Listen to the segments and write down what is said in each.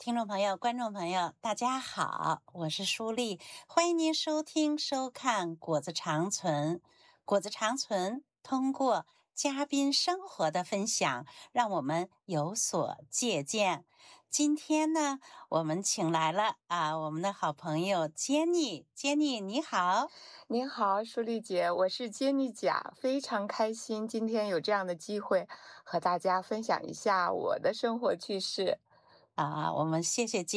听众朋友、观众朋友，大家好，我是舒丽，欢迎您收听、收看《果子长存》。果子长存通过嘉宾生活的分享，让我们有所借鉴。今天呢，我们请来了我们的好朋友 Jenny，Jenny 你好。 您好，舒丽姐，我是杰妮甲，非常开心今天有这样的机会和大家分享一下我的生活趣事。 我们谢谢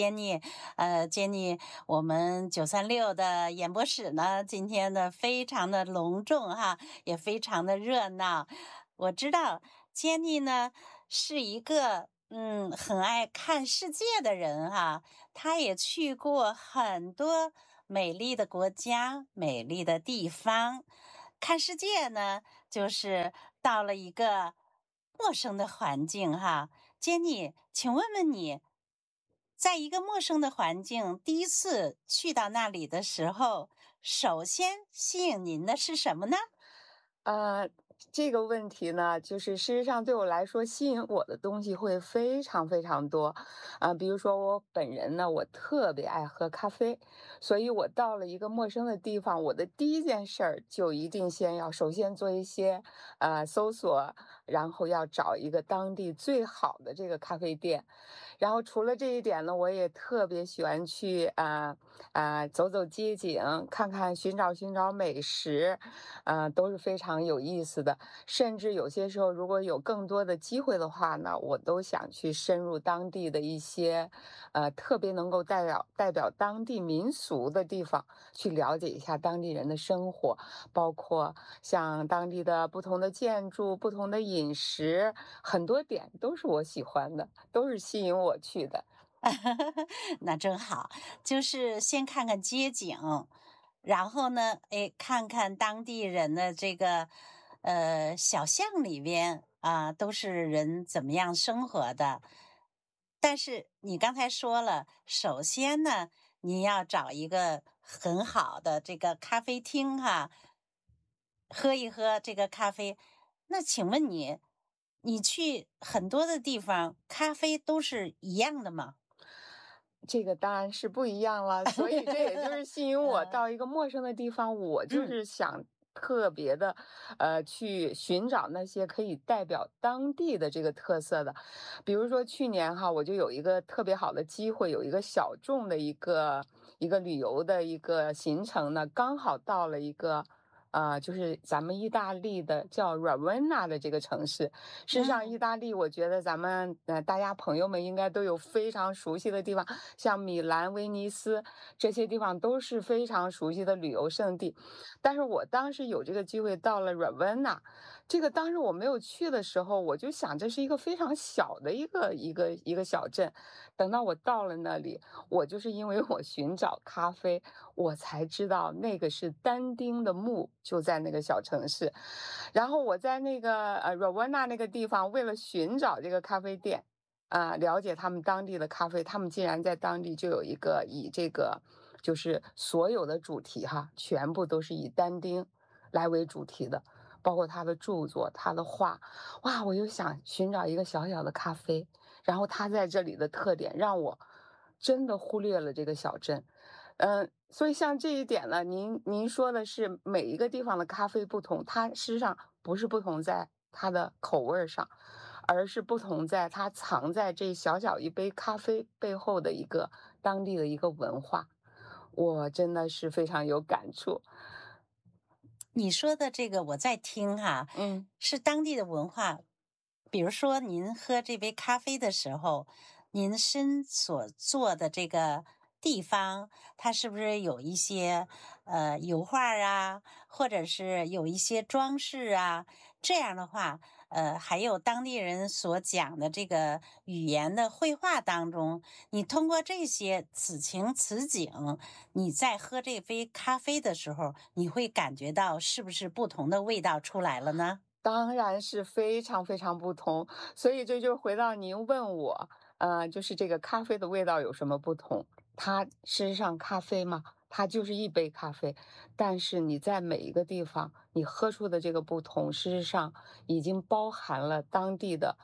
Jenny，我们936的演播室呢，今天呢非常的隆重哈，也非常的热闹。我知道 Jenny 呢是一个很爱看世界的人哈，她也去过很多美丽的国家、美丽的地方。看世界呢，就是到了一个陌生的环境哈。Jenny，请问问你，在一个陌生的环境，第一次去到那里的时候，首先吸引您的是什么呢？ 呃，这个问题呢，就是事实上对我来说，吸引我的东西会非常非常多。比如说我本人呢，我特别爱喝咖啡，所以我到了一个陌生的地方，我的第一件事儿就一定首先做一些搜索，然后要找一个当地最好的这个咖啡店。然后除了这一点呢，我也特别喜欢去走走街景，看看寻找美食，都是非常有意思的。甚至有些时候，如果有更多的机会的话呢，我都想去深入当地的一些特别能够代表当地民俗的地方，去了解一下当地人的生活，包括像当地的不同的建筑、不同的饮食，很多点都是我喜欢的，都是吸引我去的。 那正好，就是先看看街景，然后呢，看看当地人的这个小巷里边都是人怎么样生活的。但是你刚才说了，首先呢，你要找一个很好的这个咖啡厅哈，喝一喝这个咖啡。那请问你，你去很多的地方，咖啡都是一样的吗？ 这个当然是不一样了，所以这也就是吸引我呃， 到一个陌生的地方，我就嗯。 是想特别的，去寻找那些可以代表当地的这个特色的。比如说去年哈，我就有一个特别好的机会，有一个小众的一个旅游的一个行程呢，刚好到了一个。就是咱们意大利的叫 Ravenna 的这个城市。事实上，意嗯。 大利我觉得咱们大家朋友们应该都有非常熟悉的地方，像米兰、威尼斯这些地方都是非常熟悉的旅游胜地。但是我当时有这个机会到了 Ravenna，这个当时我没有去的时候，我就想这是一个非常小的一个小镇。等到我到了那里，我就是因为我寻找咖啡，我才知道那个是但丁的墓就在那个小城市。然后我在那个Ravenna 那个地方，为了寻找这个咖啡店，了解他们当地的咖啡，他们竟然在当地就有一个以这个就是所有的主题哈，全部都是以但丁来为主题的，包括他的著作、他的画。哇，我就想寻找一个小小的咖啡，然后他在这里的特点让我真的忽略了这个小镇。所以像这一点呢，您说的是每一个地方的咖啡不同，它事实上不是不同在它的口味儿上，而是不同在它藏在这小小一杯咖啡背后的一个当地的一个文化。我真的是非常有感触。 你说的这个我在听哈， 嗯。 是当地的文化。比如说您喝这杯咖啡的时候，您身所坐的这个地方，它是不是有一些油画啊，或者是有一些装饰啊？这样的话，还有当地人所讲的这个语言的绘画当中，你通过这些此情此景，你在喝这杯咖啡的时候，你会感觉到是不是不同的味道出来了呢？ 当然是非常非常不同，所以这就回到您问我，就是这个咖啡的味道有什么不同？它事实上咖啡嘛，它就是一杯咖啡，但是你在每一个地方，你喝出的这个不同，事实上已经包含了当地的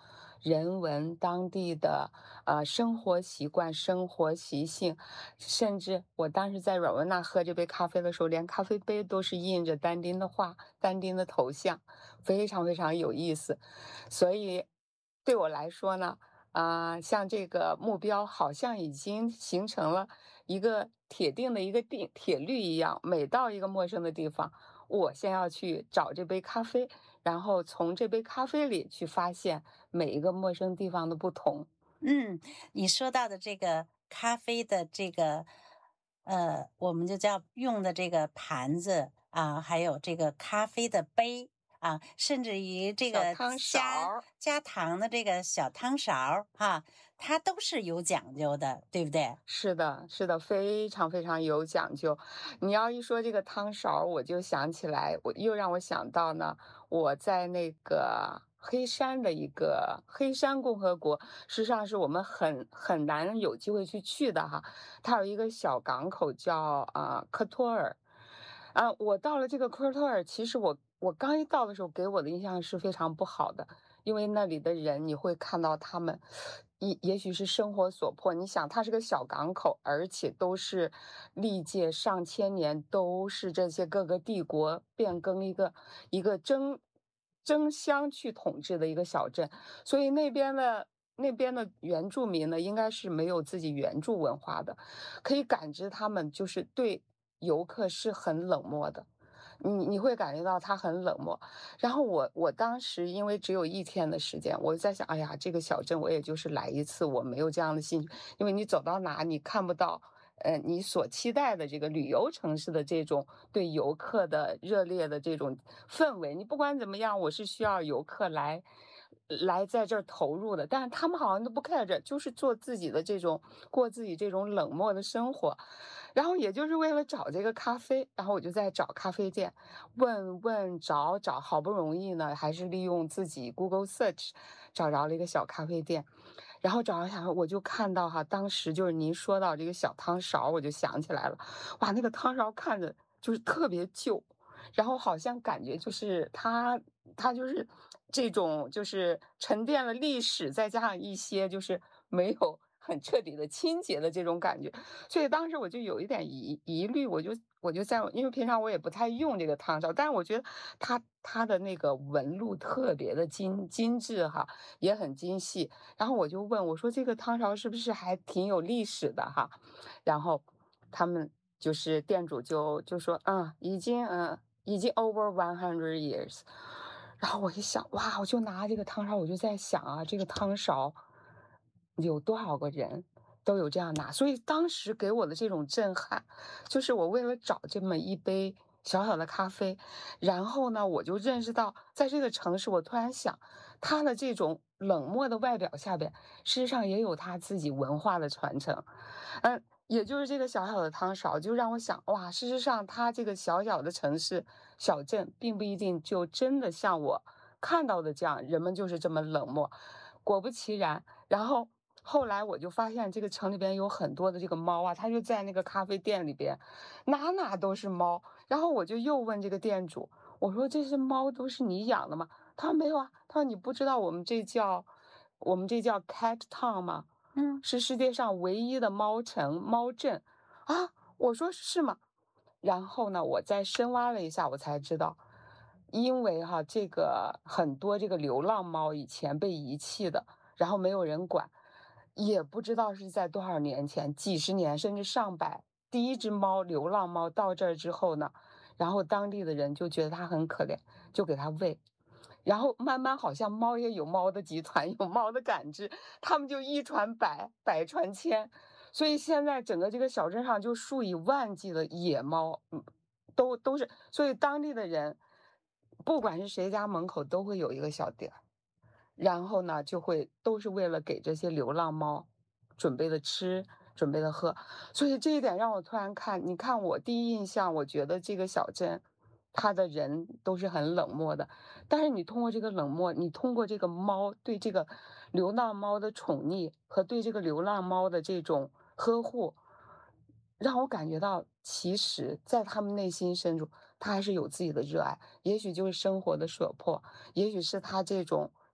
人文、当地的生活习惯、生活习性，甚至我当时在阮文娜喝这杯咖啡的时候，连咖啡杯都是印着但丁的画、但丁的头像，非常非常有意思。所以对我来说呢，像这个目标好像已经形成了一个铁定的一个铁律一样，每到一个陌生的地方，我先要去找这杯咖啡，然后从这杯咖啡里去发现每一个陌生地方的不同。 嗯，你说到的这个咖啡的这个，我们就叫用的这个盘子啊，还有这个咖啡的杯啊，甚至于这个小汤勺加儿， 加糖的这个小汤勺儿哈，它都是有讲究的，对不对？ 是的，是的，非常非常有讲究。你要一说这个汤勺儿我就想起来，又让我想到呢，我在那个黑山的一个黑山共和国，实际上是我们很难有机会去的哈。它有一个小港口叫科托尔，我到了这个科托尔，其实我刚一到的时候，给我的印象是非常不好的，因为那里的人你会看到他们，也许是生活所迫。你想，它是个小港口，而且都是历届上千年，都是这些各个帝国变更一个争相去统治的一个小镇，所以那边的原住民呢，应该是没有自己原住文化的，可以感知他们就是对游客是很冷漠的。你会感觉到他很冷漠，然后我当时因为只有一天的时间，我在想，哎呀，这个小镇我也就是来一次，我没有这样的兴趣，因为你走到哪你看不到，你所期待的这个旅游城市的这种对游客的热烈的这种氛围，你不管怎么样，我是需要游客来在这儿投入的，但是他们好像都不 care 这，就是做自己的这种过自己这种冷漠的生活。然后也就是为了找这个咖啡，然后我就在找咖啡店，问问找找，好不容易呢，还是利用自己 Google Search 找着了一个小咖啡店，然后找了想，我就看到哈，当时就是您说到这个小汤勺，我就想起来了，哇，那个汤勺看着就是特别旧，然后好像感觉就是它就是这种就是沉淀了历史，再加上一些就是没有很彻底的清洁的这种感觉，所以当时我就有一点疑虑，我就在因为平常我也不太用这个汤勺，但是我觉得它的那个纹路特别的精致哈，也很精细。然后我就问我说这个汤勺是不是还挺有历史的哈？然后他们就是店主就说已经 over 100 years。然后我一想，哇，我就拿这个汤勺，我就在想啊，这个汤勺有多少个人都有这样拿，所以当时给我的这种震撼，就是我为了找这么一杯小小的咖啡，然后呢，我就认识到，在这个城市，我突然想，它的这种冷漠的外表下边，事实上也有它自己文化的传承。也就是这个小小的汤勺，就让我想，哇，事实上，它这个小小的城市、小镇，并不一定就真的像我看到的这样，人们就是这么冷漠。果不其然，然后后来我就发现，这个城里边有很多的这个猫啊，它就在那个咖啡店里边，哪哪都是猫。然后我就又问这个店主，我说这些猫都是你养的吗？他说没有啊，他说你不知道我们这叫 Cat Town 吗？ 嗯。 是世界上唯一的猫城、猫镇啊！我说是吗？然后呢，我再深挖了一下，我才知道，因为哈，这个很多这个流浪猫以前被遗弃的，然后没有人管，也不知道是在多少年前，几十年甚至上百，第一只猫，流浪猫到这儿之后呢，然后当地的人就觉得它很可怜，就给它喂。然后慢慢好像猫也有猫的集团，有猫的感知，他们就一传百，百传千，所以现在整个这个小镇上就数以万计的野猫，都是，所以当地的人，不管是谁家门口都会有一个小店儿，然后呢，就会都是为了给这些流浪猫准备的吃，准备的喝，所以这一点让我突然看，你看我第一印象，我觉得这个小镇，它的人都是很冷漠的，但是你通过这个冷漠，你通过这个猫对这个流浪猫的宠溺和对这个流浪猫的这种呵护，让我感觉到，其实在他们内心深处，他还是有自己的热爱，也许就是生活的所迫，也许是他这种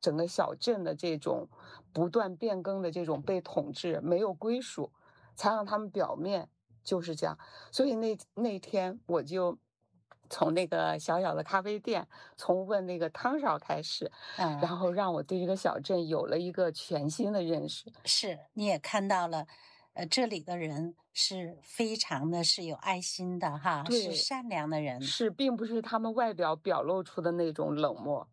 整个小镇的这种不断变更的这种被统治，没有归属，才让他们表面就是这样。所以那天我就从那个小小的咖啡店，从问那个汤勺开始， 嗯。 然后让我对这个小镇有了一个全新的认识。 是，你也看到了，这里的人是非常的是有爱心的哈，是对， 善良的人。 是，并不是他们外表表露出的那种冷漠。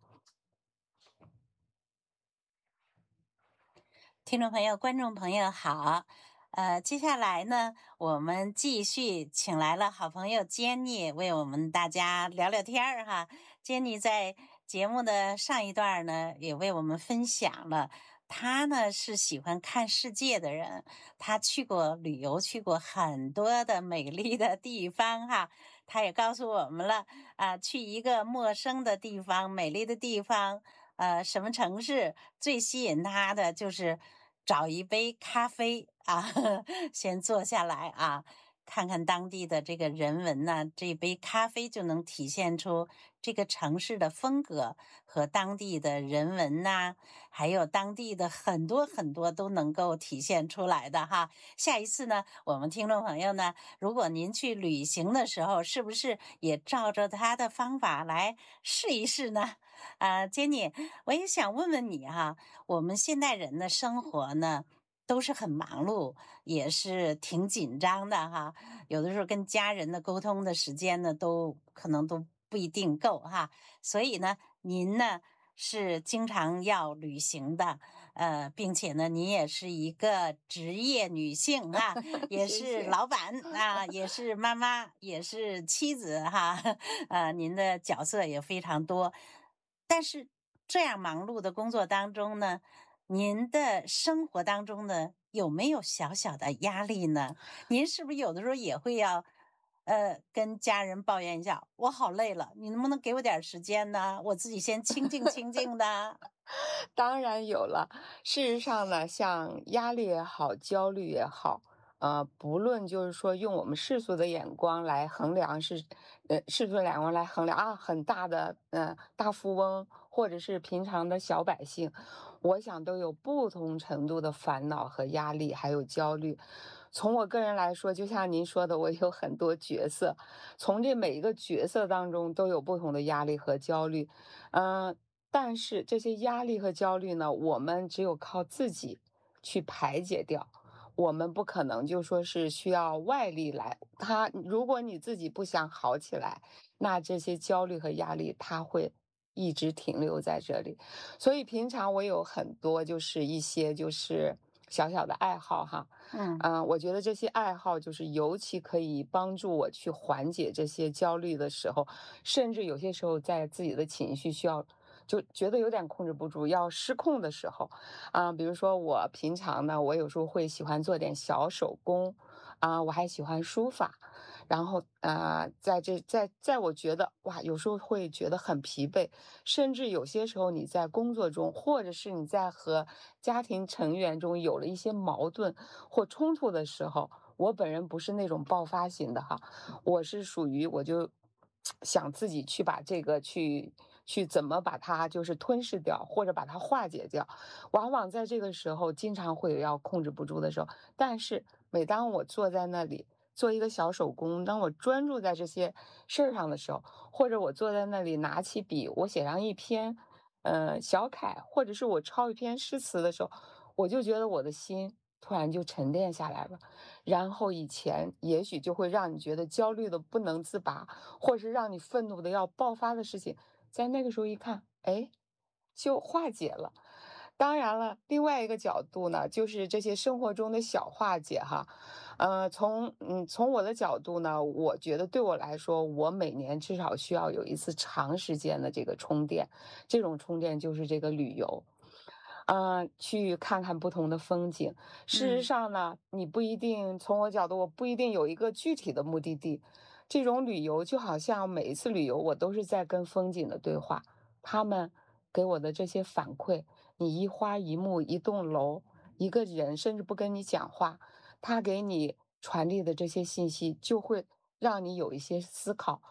听众朋友、观众朋友好，接下来呢，我们继续请来了好朋友 Jenny 为我们大家聊聊天儿哈。Jenny 在节目的上一段呢，也为我们分享了，她呢是喜欢看世界的人，她去过旅游，去过很多的美丽的地方哈。她也告诉我们了，去一个陌生的地方、美丽的地方，什么城市最吸引她的就是找一杯咖啡啊，先坐下来啊，看看当地的这个人文呢，这杯咖啡就能体现出这个城市的风格和当地的人文呐、还有当地的很多很多都能够体现出来的哈。下一次呢，我们听众朋友呢，如果您去旅行的时候，是不是也照着他的方法来试一试呢？Jenny，我也想问问你哈，我们现代人的生活呢，都是很忙碌，也是挺紧张的哈。有的时候跟家人的沟通的时间呢，都可能都不一定够哈。所以呢，您呢是经常要旅行的，并且呢，您也是一个职业女性哈，也是谢谢。 老板啊，也是妈妈，也是妻子哈，您的角色也非常多。但是这样忙碌的工作当中呢，您的生活当中呢，有没有小小的压力呢？您是不是有的时候也会要，跟家人抱怨一下，我好累了，你能不能给我点儿时间呢？我自己先清静清静的。 当然有了。事实上呢，像压力也好，焦虑也好，不论就是说用我们世俗的眼光来衡量世俗的眼光来衡量啊，很大的大富翁，或者是平常的小百姓，我想都有不同程度的烦恼和压力，还有焦虑。从我个人来说，就像您说的，我有很多角色，从这每一个角色当中都有不同的压力和焦虑，嗯、但是这些压力和焦虑呢，我们只有靠自己去排解掉，我们不可能就说是需要外力来。如果你自己不想好起来，那这些焦虑和压力它会一直停留在这里。所以平常我有很多就是一些就是小小的爱好哈， 嗯。 我觉得这些爱好就是尤其可以帮助我去缓解这些焦虑的时候，甚至有些时候在自己的情绪需要就觉得有点控制不住，要失控的时候，比如说我平常呢，我有时候会喜欢做点小手工，我还喜欢书法，然后在我觉得哇，有时候会觉得很疲惫，甚至有些时候你在工作中，或者是你在和家庭成员中有了一些矛盾或冲突的时候，我本人不是那种爆发型的哈，我是属于我就想自己去把这个去怎么把它就是吞噬掉，或者把它化解掉。往往在这个时候，经常会有要控制不住的时候。但是每当我坐在那里做一个小手工，当我专注在这些事儿上的时候，或者我坐在那里拿起笔，我写上一篇小楷，或者是我抄一篇诗词的时候，我就觉得我的心突然就沉淀下来了。然后以前也许就会让你觉得焦虑的不能自拔，或是让你愤怒的要爆发的事情，在那个时候一看，哎，就化解了。当然了，另外一个角度呢，就是这些生活中的小化解哈，从我的角度呢，我觉得对我来说，我每年至少需要有一次长时间的这个充电，这种充电就是这个旅游。去看看不同的风景。事实嗯。 上呢，你不一定从我角度，我不一定有一个具体的目的地。这种旅游就好像每一次旅游，我都是在跟风景的对话，他们给我的这些反馈，你一花一木一栋楼，一个人甚至不跟你讲话，他给你传递的这些信息，就会让你有一些思考。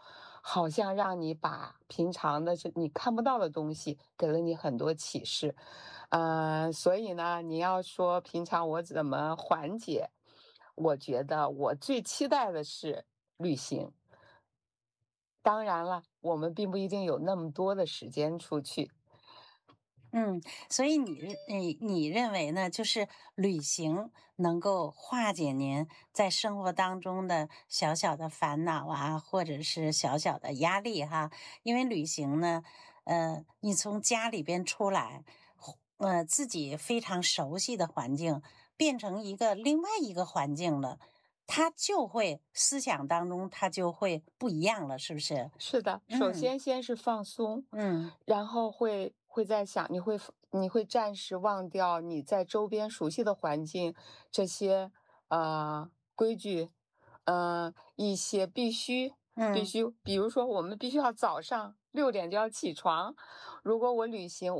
好像让你把平常的你看不到的东西，给了你很多启示。所以呢，你要说平常我怎么缓解，我觉得我最期待的是旅行。当然了，我们并不一定有那么多的时间出去。 嗯，所以你认为呢？就是旅行能够化解您在生活当中的小小的烦恼啊，或者是小小的压力哈。因为旅行呢，你从家里边出来，自己非常熟悉的环境，变成一个另外一个环境了，它就会思想当中它就会不一样了，是不是？ 是的，首嗯先是放松， 嗯然后会在想，你会暂时忘掉你在周边熟悉的环境，这些规矩，一些必嗯。 须，比如说我们必须要早上6点就要起床，如果我旅行。